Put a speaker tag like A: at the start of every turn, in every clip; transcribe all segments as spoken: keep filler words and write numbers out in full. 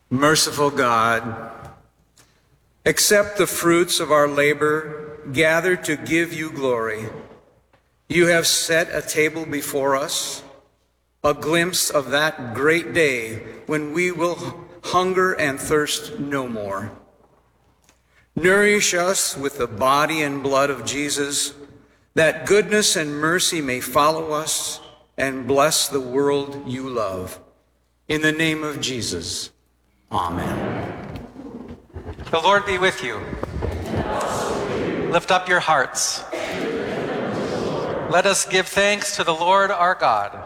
A: Merciful God, accept the fruits of our labor gathered to give you glory. You have set a table before us, a glimpse of that great day when we will hunger and thirst no more. Nourish us with the body and blood of Jesus, that goodness and mercy may follow us and bless the world you love. In the name of Jesus, amen.
B: The Lord be with you. Lift up your hearts. Let us give thanks to the Lord our God.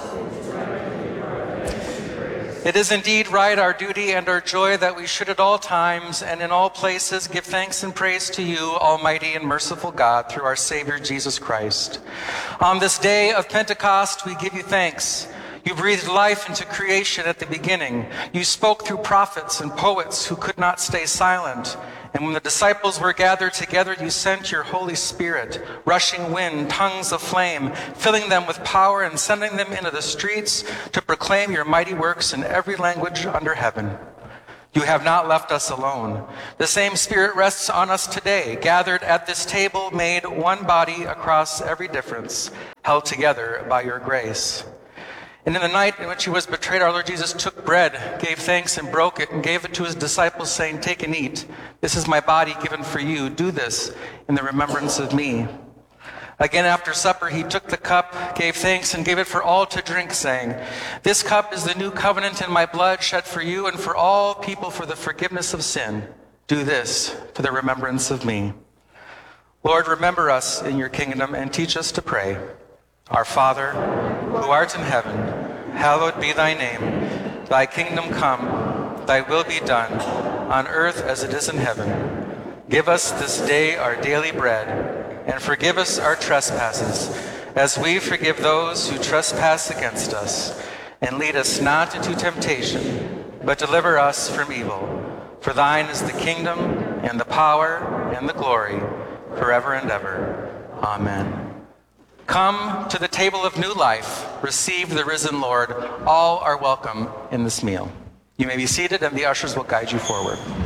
B: It is indeed right, our duty and our joy, that we should at all times and in all places give thanks and praise to you, Almighty and merciful God, through our Savior Jesus Christ. On this day of Pentecost, we give you thanks. You breathed life into creation at the beginning. You spoke through prophets and poets who could not stay silent. And when the disciples were gathered together, you sent your Holy Spirit, rushing wind, tongues of flame, filling them with power and sending them into the streets to proclaim your mighty works in every language under heaven. You have not left us alone. The same Spirit rests on us today, gathered at this table, made one body across every difference, held together by your grace. And in the night in which he was betrayed, our Lord Jesus took bread, gave thanks and broke it, and gave it to his disciples, saying, "Take and eat. This is my body given for you. Do this in the remembrance of me." Again, after supper, he took the cup, gave thanks, and gave it for all to drink, saying, "This cup is the new covenant in my blood, shed for you and for all people for the forgiveness of sin. Do this for the remembrance of me." Lord, remember us in your kingdom and teach us to pray. Our Father, who art in heaven, hallowed be thy name. Thy kingdom come, thy will be done, on earth as it is in heaven. Give us this day our daily bread, and forgive us our trespasses, as we forgive those who trespass against us. And lead us not into temptation, but deliver us from evil. For thine is the kingdom, and the power, and the glory, forever and ever. Amen. Come to the table of new life. Receive the risen Lord. All are welcome in this meal. You may be seated, and the ushers will guide you forward.